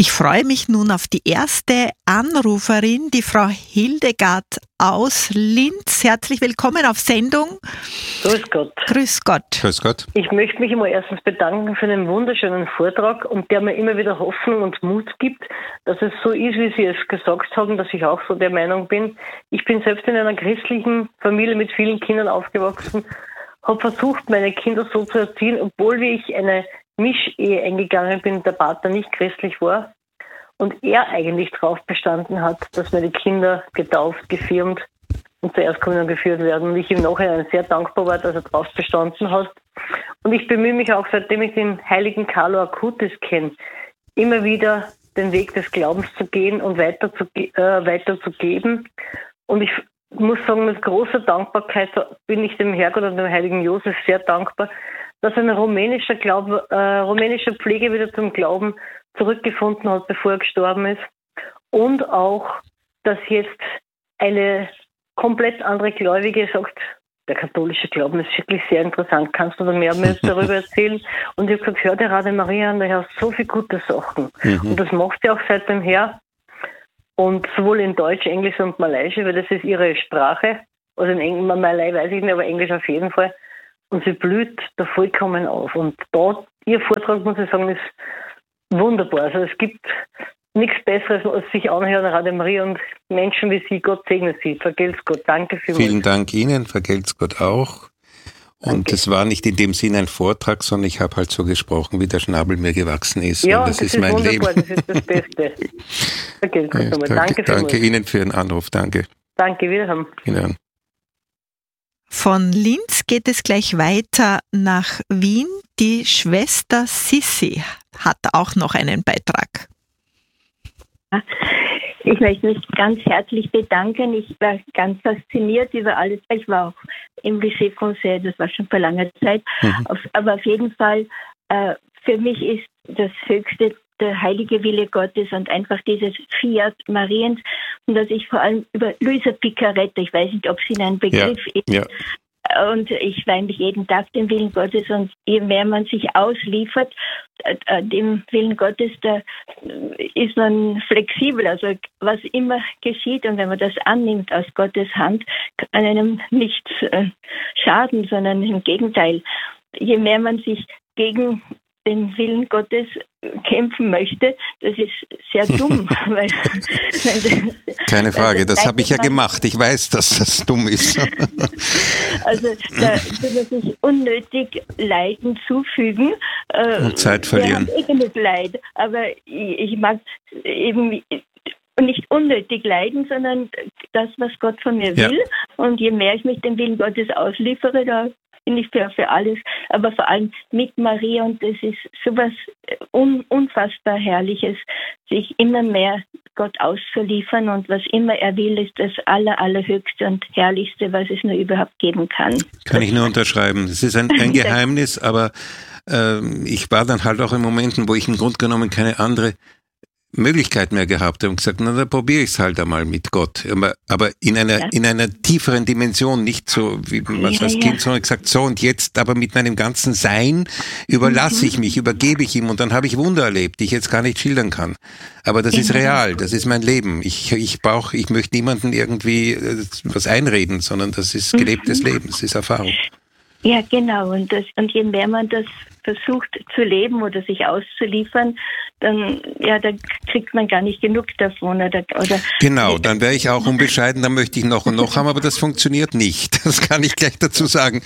Ich freue mich nun auf die erste Anruferin, die Frau Hildegard aus Linz. Herzlich willkommen auf Sendung. Grüß Gott. Grüß Gott. Grüß Gott. Ich möchte mich immer erstens bedanken für den wunderschönen Vortrag und der mir immer wieder Hoffnung und Mut gibt, dass es so ist, wie Sie es gesagt haben, dass ich auch so der Meinung bin. Ich bin selbst in einer christlichen Familie mit vielen Kindern aufgewachsen, habe versucht, meine Kinder so zu erziehen, obwohl wie ich eine Mischehe eingegangen bin, der Partner nicht christlich war und er eigentlich darauf bestanden hat, dass meine Kinder getauft, gefirmt und zur Erstkommunion geführt werden. Und ich im Nachhinein sehr dankbar war, dass er darauf bestanden hat. Und ich bemühe mich auch, seitdem ich den heiligen Carlo Acutis kenne, immer wieder den Weg des Glaubens zu gehen und weiterzugeben. Und ich muss sagen, mit großer Dankbarkeit bin ich dem Herrgott und dem heiligen Josef sehr dankbar, dass ein rumänischer Pfleger wieder zum Glauben zurückgefunden hat, bevor er gestorben ist. Und auch, dass jetzt eine komplett andere Gläubige sagt, der katholische Glauben ist wirklich sehr interessant. Kannst du da mehr darüber erzählen? Und ich habe gesagt, hör dir Radio Maria an, da hast so viele gute Sachen. Und das macht sie auch seitdem her. Und sowohl in Deutsch, Englisch und Malaiisch, weil das ist ihre Sprache. Also in Malai weiß ich nicht, aber Englisch auf jeden Fall. Und sie blüht da vollkommen auf. Und da, ihr Vortrag, muss ich sagen, ist wunderbar. Also es gibt nichts Besseres, als sich anhören, Radio Maria und Menschen wie Sie. Gott segne Sie. Vergelt's Gott. Danke vielmals. Vielen Dank Ihnen, vergelt's Gott auch. Und es war nicht in dem Sinn ein Vortrag, sondern ich habe halt so gesprochen, wie der Schnabel mir gewachsen ist. Ja, und das ist mein wunderbar, Leben. Das ist das Beste. Vergelt's Gott nochmal. Danke, Danke danke Ihnen für Ihren Anruf. Danke. Danke, wiederhören. Wiederhören. Von Linz geht es gleich weiter nach Wien. Die Schwester Sissi hat auch noch einen Beitrag. Ich möchte mich ganz herzlich bedanken. Ich war ganz fasziniert über alles. Ich war auch im Lycée Français, das war schon vor langer Zeit. Aber auf jeden Fall, für mich ist das Höchste der heilige Wille Gottes und einfach dieses Fiat Mariens. Und dass ich vor allem über Luisa Picaretta, ich weiß nicht, ob sie ein Begriff ist, Ja. Und ich weine mich jeden Tag dem Willen Gottes und je mehr man sich ausliefert, dem Willen Gottes, da ist man flexibel. Also was immer geschieht und wenn man das annimmt aus Gottes Hand, kann einem nichts schaden, sondern im Gegenteil. Je mehr man sich gegen den Willen Gottes kämpfen möchte, das ist sehr dumm. Keine Frage, das habe ich ja gemacht. Ich weiß, dass das dumm ist. Also da würde sich unnötig Leiden zufügen. Und Zeit verlieren. Wir haben genug Leid, aber ich mag eben nicht unnötig leiden, sondern das, was Gott von mir will. Und je mehr ich mich dem Willen Gottes ausliefere, da bin ich für alles, aber vor allem mit Maria und das ist sowas unfassbar Herrliches, sich immer mehr Gott auszuliefern und was immer er will, ist das Allerhöchste und Herrlichste, was es nur überhaupt geben kann. Kann ich nur unterschreiben. Es ist ein Geheimnis, aber ich war dann halt auch in Momenten, wo ich im Grunde genommen keine andere Möglichkeit mehr gehabt habe und gesagt, na, da probiere ich es halt einmal mit Gott. Aber in einer tieferen Dimension, nicht so wie man als Kind, sondern gesagt, so und jetzt, aber mit meinem ganzen Sein überlasse ich mich, übergebe ich ihm und dann habe ich Wunder erlebt, die ich jetzt gar nicht schildern kann. Aber das ist real, das ist mein Leben. Ich möchte niemandem irgendwie was einreden, sondern das ist gelebtes Leben, das ist Erfahrung. Ja, genau. Und je mehr man das versucht zu leben oder sich auszuliefern, dann kriegt man gar nicht genug davon. Oder genau, dann wäre ich auch unbescheiden, dann möchte ich noch und noch haben, aber das funktioniert nicht. Das kann ich gleich dazu sagen.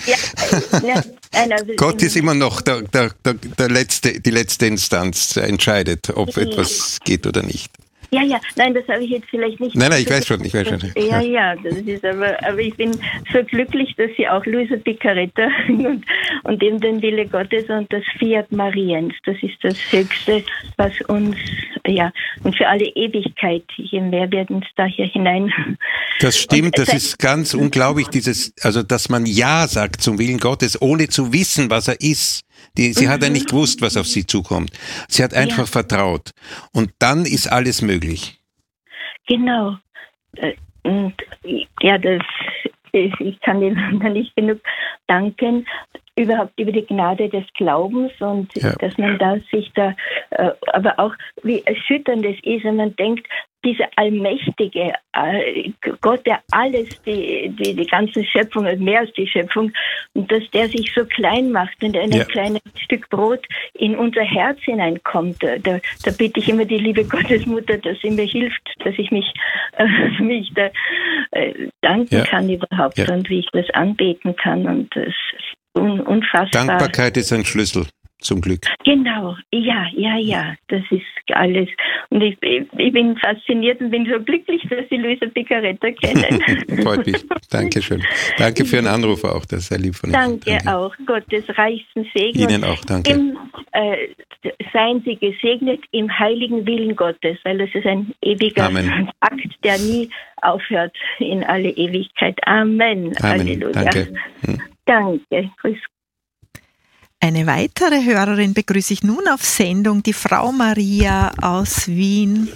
Nein, also Gott ist immer noch die letzte Instanz, der entscheidet, ob etwas geht oder nicht. Ja, nein, das habe ich jetzt vielleicht nicht. Nein, ich weiß schon. Ja, das ist aber ich bin so glücklich, dass Sie auch Luisa Picaretta und eben den Wille Gottes und das Fiat Mariens, das ist das Höchste, was uns, und für alle Ewigkeit, je mehr wir uns da hier hinein. Das stimmt, das ist ganz unglaublich, dass man Ja sagt zum Willen Gottes, ohne zu wissen, was er ist. Sie hat ja nicht gewusst, was auf sie zukommt. Sie hat einfach vertraut. Und dann ist alles möglich. Genau. Und das ich kann Ihnen da nicht genug danken, überhaupt über die Gnade des Glaubens und dass man da sich da, aber auch wie erschütternd es ist, wenn man denkt, dieser allmächtige Gott, der alles, die ganze Schöpfung, mehr als die Schöpfung, und dass der sich so klein macht und ein kleines Stück Brot in unser Herz hineinkommt. Da bitte ich immer die liebe Gottesmutter, dass sie mir hilft, dass ich mich da danken kann überhaupt und wie ich das anbeten kann. Und das ist unfassbar. Dankbarkeit ist ein Schlüssel. Zum Glück. Genau, ja, das ist alles. Und ich bin fasziniert und bin so glücklich, dass Sie Luisa Picaretta kennen. Freut mich. Dankeschön. Danke für den Anruf auch, das ist sehr lieb von Ihnen. Danke auch. Gottes reichsten Segen. Ihnen auch, danke. Seien Sie gesegnet im heiligen Willen Gottes, weil das ist ein ewiger Akt, der nie aufhört in alle Ewigkeit. Amen. Halleluja. Danke. Danke. Grüß Gott. Eine weitere Hörerin begrüße ich nun auf Sendung, die Frau Maria aus Wien.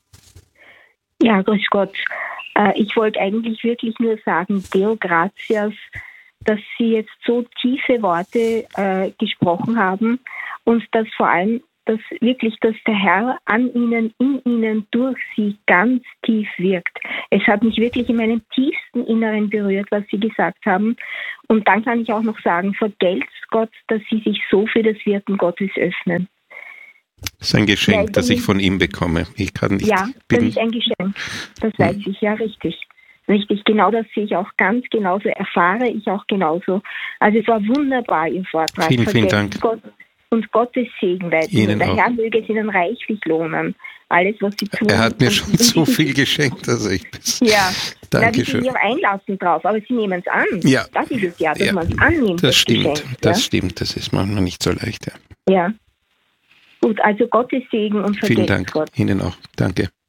Ja, grüß Gott. Ich wollte eigentlich wirklich nur sagen, Deo gratias, dass Sie jetzt so tiefe Worte gesprochen haben und dass vor allem, dass der Herr an Ihnen, in Ihnen, durch Sie ganz tief wirkt. Es hat mich wirklich in meinem tiefsten Inneren berührt, was Sie gesagt haben. Und dann kann ich auch noch sagen, vergelt's Gott, dass Sie sich so für das Wirken Gottes öffnen. Das ist ein Geschenk, das ich von ihm bekomme. Ich kann nicht. Ja, das ist ein Geschenk. Das weiß ich, ja, richtig. Richtig, genau das sehe ich auch ganz genauso, erfahre ich auch genauso. Also es war wunderbar, Ihr Vortrag. Vielen Dank. Gott und Gottes Segen weiterhin. Der Herr möge es Ihnen reichlich lohnen. Alles, was Sie tun. Er hat mir schon so viel geschenkt, also ich bin. Ja, Dankeschön. Sie sich auch einlassen drauf, aber Sie nehmen es an. Ja. Das ist es ja, dass man es annimmt. Das stimmt, Geschenk, das stimmt. Das ist manchmal nicht so leicht. Ja. Gut, also Gottes Segen und Vielen vergelt's Dank. Gott. Ihnen auch. Danke.